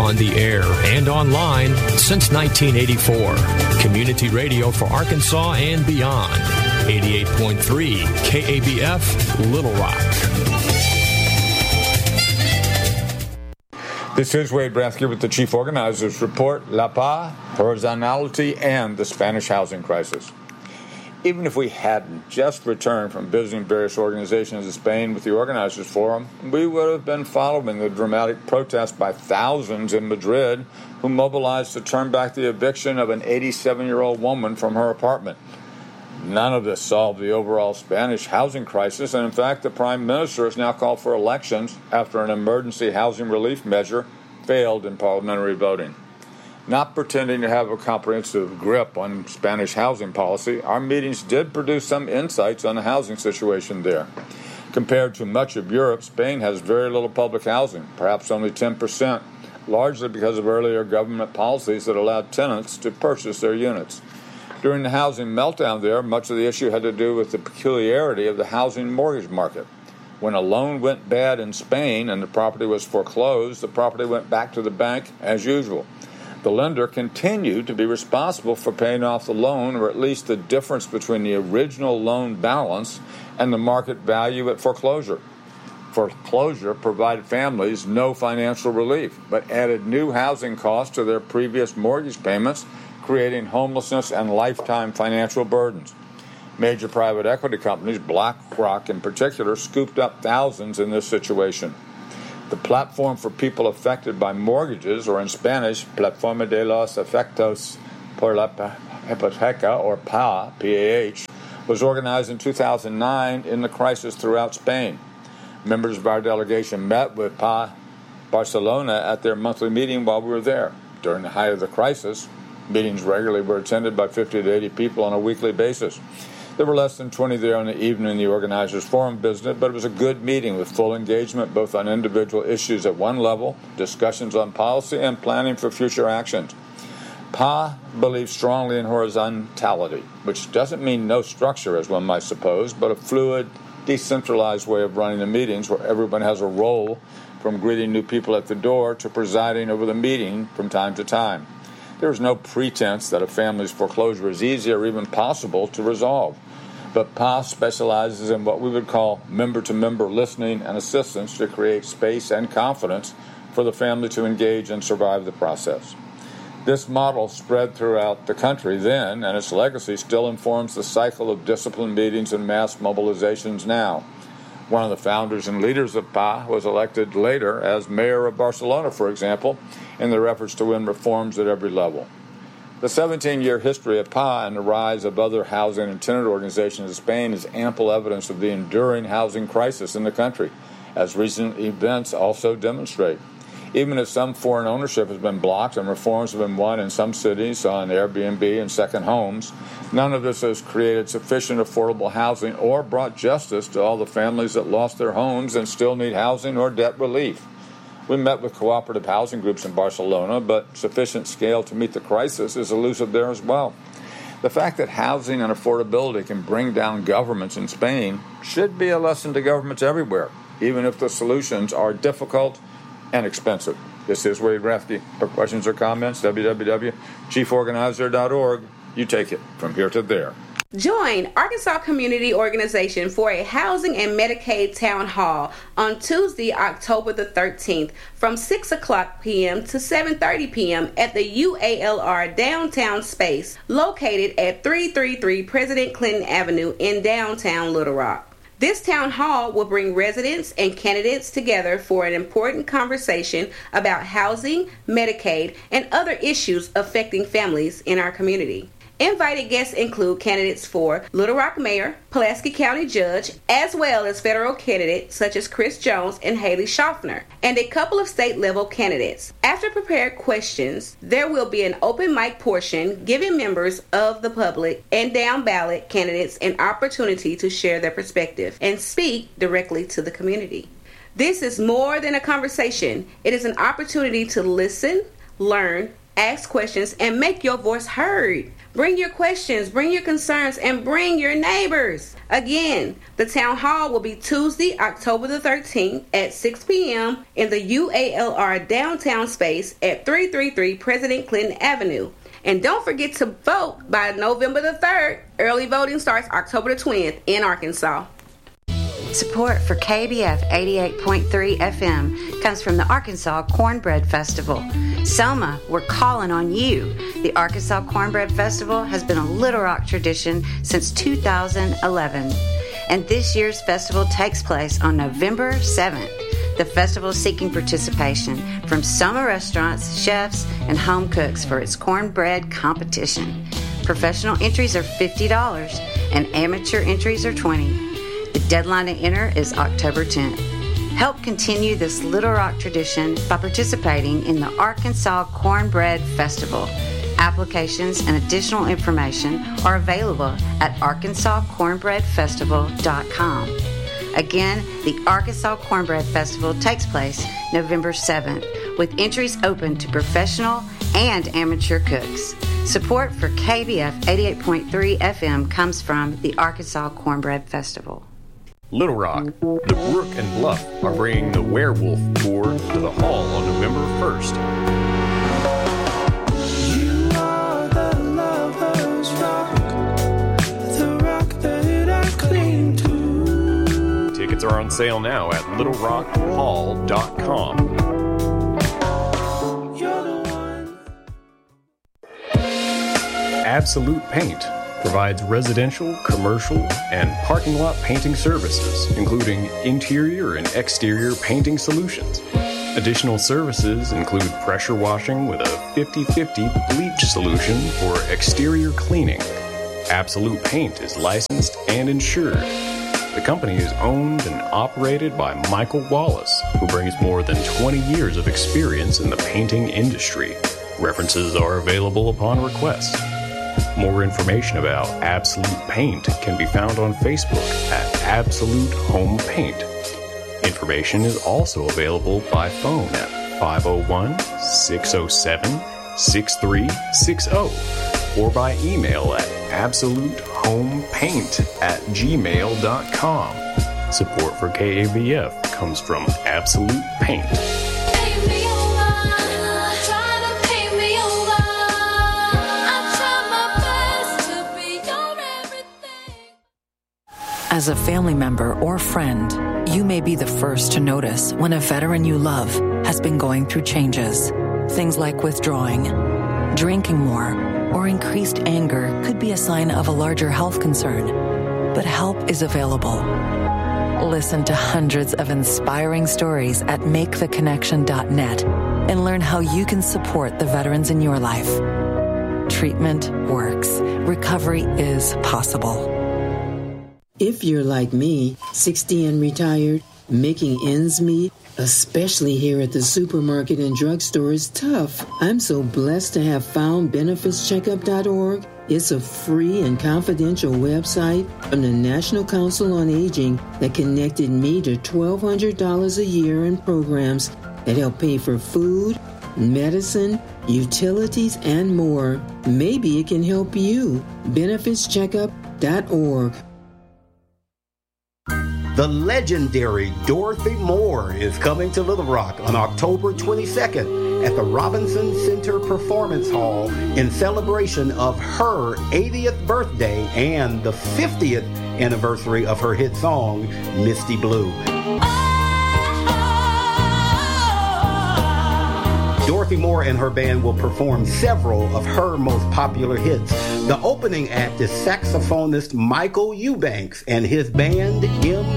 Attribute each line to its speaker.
Speaker 1: on the air and online since 1984. Community radio for Arkansas and beyond. 88.3 KABF, Little Rock.
Speaker 2: This is Wade Brathke with the Chief Organizers Report, La Paz, Horizontality, and the Spanish housing crisis. Even if we hadn't just returned from visiting various organizations in Spain with the Organizers Forum, we would have been following the dramatic protest by thousands in Madrid who mobilized to turn back the eviction of an 87-year-old woman from her apartment. None of this solved the overall Spanish housing crisis, and in fact, the Prime Minister has now called for elections after an emergency housing relief measure failed in parliamentary voting. Not pretending to have a comprehensive grip on Spanish housing policy, our meetings did produce some insights on the housing situation there. Compared to much of Europe, Spain has very little public housing, perhaps only 10%, largely because of earlier government policies that allowed tenants to purchase their units. During the housing meltdown there, much of the issue had to do with the peculiarity of the housing mortgage market. When a loan went bad in Spain and the property was foreclosed, the property went back to the bank as usual. The lender continued to be responsible for paying off the loan, or at least the difference between the original loan balance and the market value at foreclosure. Foreclosure provided families no financial relief, but added new housing costs to their previous mortgage payments, creating homelessness and lifetime financial burdens. Major private equity companies, BlackRock in particular, scooped up thousands in this situation. The Platform for People Affected by Mortgages, or in Spanish, Plataforma de los Afectados por la Hipoteca, or PAH, P-A-H, was organized in 2009 in the crisis throughout Spain. Members of our delegation met with PAH Barcelona at their monthly meeting while we were there. During the height of the crisis, meetings regularly were attended by 50 to 80 people on a weekly basis. There were less than 20 there on the evening the Organizers Forum visited, but it was a good meeting with full engagement both on individual issues at one level, discussions on policy, and planning for future actions. PAH believes strongly in horizontality, which doesn't mean no structure, as one might suppose, but a fluid, decentralized way of running the meetings where everyone has a role, from greeting new people at the door to presiding over the meeting from time to time. There is no pretense that a family's foreclosure is easy or even possible to resolve. But PAH specializes in what we would call member-to-member listening and assistance to create space and confidence for the family to engage and survive the process. This model spread throughout the country then, and its legacy still informs the cycle of disciplined meetings and mass mobilizations now. One of the founders and leaders of PAH was elected later as mayor of Barcelona, for example, in their efforts to win reforms at every level. The 17-year history of PAH and the rise of other housing and tenant organizations in Spain is ample evidence of the enduring housing crisis in the country, as recent events also demonstrate. Even if some foreign ownership has been blocked and reforms have been won in some cities on Airbnb and second homes, none of this has created sufficient affordable housing or brought justice to all the families that lost their homes and still need housing or debt relief. We met with cooperative housing groups in Barcelona, but sufficient scale to meet the crisis is elusive there as well. The fact that housing and affordability can bring down governments in Spain should be a lesson to governments everywhere, even if the solutions are difficult and expensive. This is Wade Brathke. For questions or comments, www.chieforganizer.org. You take it from here to there.
Speaker 3: Join Arkansas Community Organization for a Housing and Medicaid Town Hall on Tuesday, October the 13th from 6 o'clock p.m. to 7:30 p.m. at the UALR Downtown Space located at 333 President Clinton Avenue in downtown Little Rock. This town hall will bring residents and candidates together for an important conversation about housing, Medicaid, and other issues affecting families in our community. Invited guests include candidates for Little Rock Mayor, Pulaski County Judge, as well as federal candidates such as Chris Jones and Haley Schaffner, and a couple of state-level candidates. After prepared questions, there will be an open mic portion giving members of the public and down-ballot candidates an opportunity to share their perspective and speak directly to the community. This is more than a conversation. It is an opportunity to listen, learn, ask questions, and make your voice heard. Bring your questions, bring your concerns, and bring your neighbors. Again, the town hall will be Tuesday, October the 13th at 6 p.m. in the UALR downtown space at 333 President Clinton Avenue. And don't forget to vote by November the 3rd. Early voting starts October the 20th in Arkansas.
Speaker 4: Support for KBF 88.3 FM comes from the Arkansas Cornbread Festival. Selma, we're calling on you. The Arkansas Cornbread Festival has been a Little Rock tradition since 2011. And this year's festival takes place on November 7th. The festival is seeking participation from Selma restaurants, chefs, and home cooks for its cornbread competition. Professional entries are $50 and amateur entries are $20. The deadline to enter is October 10th. Help continue this Little Rock tradition by participating in the Arkansas Cornbread Festival. Applications and additional information are available at arkansascornbreadfestival.com. Again, the Arkansas Cornbread Festival takes place November 7th, with entries open to professional and amateur cooks. Support for KBF 88.3 FM comes from the Arkansas Cornbread Festival.
Speaker 1: Little Rock, the Brook and Bluff are bringing the Werewolf Tour to the Hall on November 1st.
Speaker 5: You are the lover's rock, the rock that I cling to.
Speaker 1: Tickets are on sale now at littlerockhall.com.
Speaker 5: You're the one.
Speaker 1: Absolute Paint provides residential, commercial, and parking lot painting services, including interior and exterior painting solutions. Additional services include pressure washing with a 50-50 bleach solution for exterior cleaning. Absolute Paint is licensed and insured. The company is owned and operated by Michael Wallace, who brings more than 20 years of experience in the painting industry. References are available upon request. More information about Absolute Paint can be found on Facebook at Absolute Home Paint. Information is also available by phone at 501-607-6360 or by email at absolutehomepaint@gmail.com. Support for KABF comes from Absolute Paint.
Speaker 6: As a family member or friend, you may be the first to notice when a veteran you love has been going through changes. Things like withdrawing, drinking more, or increased anger could be a sign of a larger health concern. But help is available. Listen to hundreds of inspiring stories at maketheconnection.net and learn how you can support the veterans in your life. Treatment works. Recovery is possible.
Speaker 7: If you're like me, 60 and retired, making ends meet, especially here at the supermarket and drugstore, is tough. I'm so blessed to have found benefitscheckup.org. It's a free and confidential website from the National Council on Aging that connected me to $1,200 a year in programs that help pay for food, medicine, utilities, and more. Maybe it can help you. benefitscheckup.org.
Speaker 8: The legendary Dorothy Moore is coming to Little Rock on October 22nd at the Robinson Center Performance Hall in celebration of her 80th birthday and the 50th anniversary of her hit song, Misty Blue. Dorothy Moore and her band will perform several of her most popular hits. The opening act is saxophonist Michael Eubanks and his band,